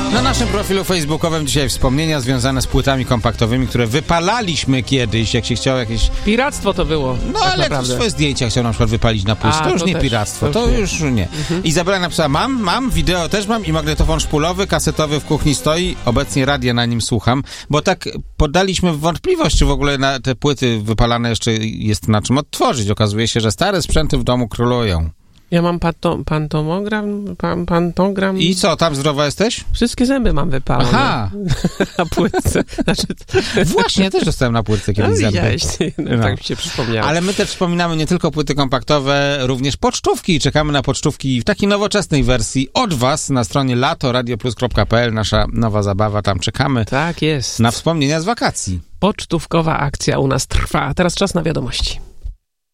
Na naszym profilu facebookowym dzisiaj wspomnienia związane z płytami kompaktowymi, które wypalaliśmy kiedyś, jak się chciało jakieś... Piractwo to było. No tak ale naprawdę. swoje zdjęcia chciał na przykład wypalić na płycie. To już to nie też, piractwo, to to już już nie. Izabela napisała, mam, wideo też mam i magnetofon szpulowy, kasetowy w kuchni stoi, obecnie radia na nim słucham, bo tak podaliśmy w wątpliwość, czy w ogóle na te płyty wypalane jeszcze jest na czym odtworzyć. Okazuje się, że stare sprzęty w domu królują. Ja mam pantogram. I co, tam zdrowa jesteś? Wszystkie zęby mam wypalone. Aha! Na płytce. Znaczy... Właśnie, ja też dostałem na płytce kiedyś zęby. No. Tak mi się przypomniało. Ale my też wspominamy nie tylko płyty kompaktowe, również pocztówki. Czekamy na pocztówki w takiej nowoczesnej wersji od was na stronie latoradioplus.pl. Nasza nowa zabawa, tam czekamy. Tak jest. Na wspomnienia z wakacji. Pocztówkowa akcja u nas trwa. A teraz czas na wiadomości.